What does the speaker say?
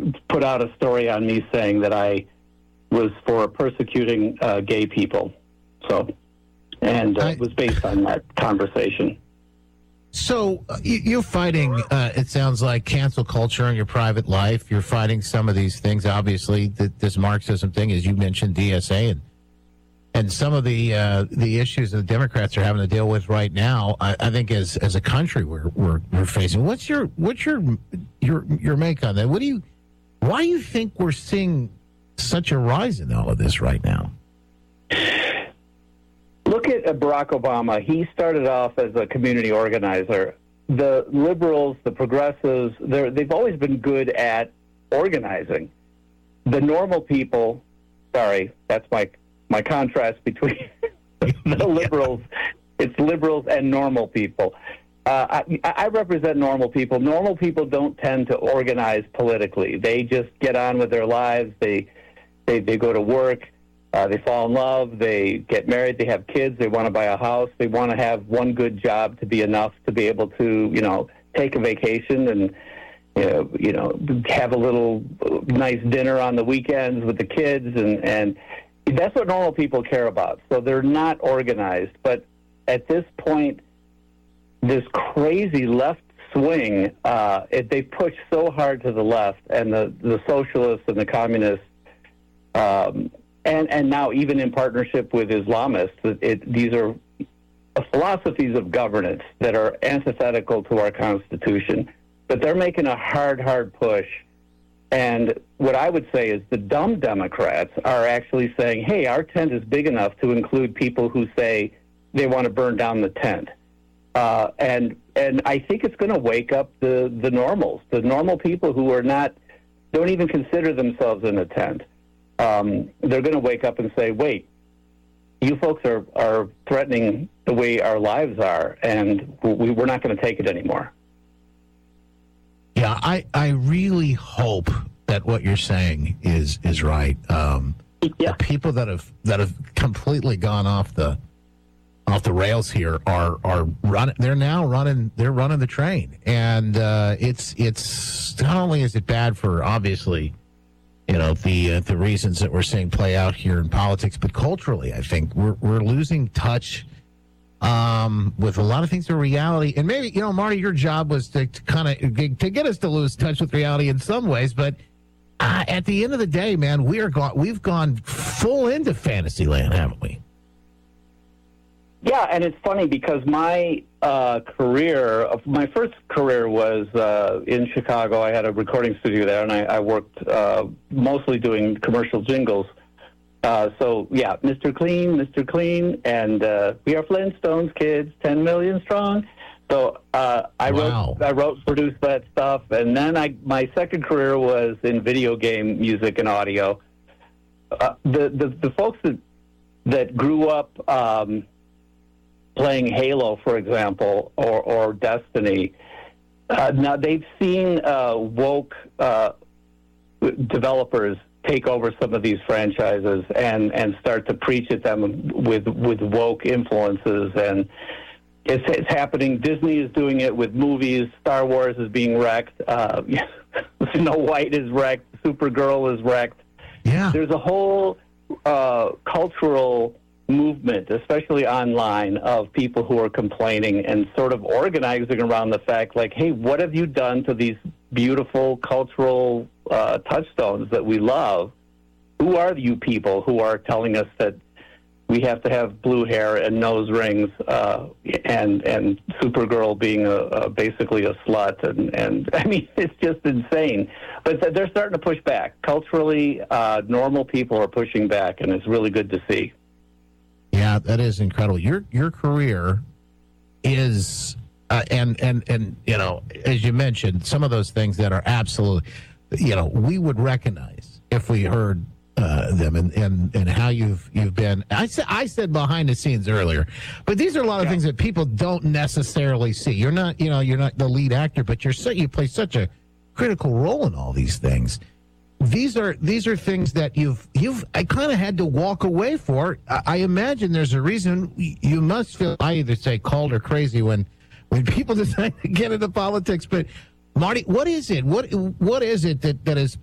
put out a story on me saying that I was for persecuting gay people. So, and it was based on that conversation. So you're fighting, it sounds like, cancel culture in your private life. You're fighting some of these things, obviously, this Marxism thing, as you mentioned, DSA, and some of the issues that the Democrats are having to deal with right now. I think as a country we're facing. What's your make on that? Why do you think we're seeing such a rise in all of this right now? Look at Barack Obama. He started off as a community organizer. The liberals, the progressives, they've always been good at organizing. The normal people, sorry, that's my contrast between the liberals. It's liberals and normal people. I represent normal people. Normal people don't tend to organize politically. They just get on with their lives. They go to work. They fall in love, they get married, they have kids, they want to buy a house, they want to have one good job to be enough to be able to, take a vacation and, have a little nice dinner on the weekends with the kids. And that's what normal people care about. So they're not organized. But at this point, this crazy left swing, they push so hard to the left, and the socialists and the communists, and now even in partnership with Islamists, these are philosophies of governance that are antithetical to our Constitution. But they're making a hard push. And what I would say is the dumb Democrats are actually saying, hey, our tent is big enough to include people who say they want to burn down the tent. And I think it's going to wake up the normals, the normal people who don't even consider themselves in a tent. They're going to wake up and say, wait, you folks are threatening the way our lives are, and we're not going to take it anymore. Yeah, I really hope that what you're saying is right. The people that have completely gone off the rails here are running. They're running the train, and it's not only is it bad for, obviously, the reasons that we're seeing play out here in politics, but culturally, I think we're losing touch with a lot of things in reality. And maybe, Marty, your job was to get us to lose touch with reality in some ways, but at the end of the day, man, we've gone full into fantasy land, haven't we? Yeah, and it's funny because my first career was in Chicago. I had a recording studio there, and I worked mostly doing commercial jingles. Mr. Clean, and we are Flintstones kids, 10 million strong. So I wrote, produced that stuff, and then my second career was in video game music and audio. The folks that grew up playing Halo, for example, or Destiny, now they've seen woke developers take over some of these franchises and start to preach at them with woke influences, and it's happening. Disney is doing it with movies. Star Wars is being wrecked. Snow White is wrecked. Supergirl is wrecked. Yeah, there's a whole cultural movement, especially online, of people who are complaining and sort of organizing around the fact, like, hey, what have you done to these beautiful cultural touchstones that we love? Who are you people who are telling us that we have to have blue hair and nose rings, and Supergirl being basically a slut, and I mean, it's just insane. But they're starting to push back culturally. Normal people are pushing back, and it's really good to see. Yeah, that is incredible. Your career is, and as you mentioned, some of those things that are absolutely, we would recognize if we heard them and how you've been. I said behind the scenes earlier, but these are a lot of things that people don't necessarily see. You're not the lead actor, but you play such a critical role in all these things. These are things that I kind of had to walk away for. I imagine there's a reason you must feel, I either say called or crazy when people decide to get into politics. But Marty, what is it? What is it that is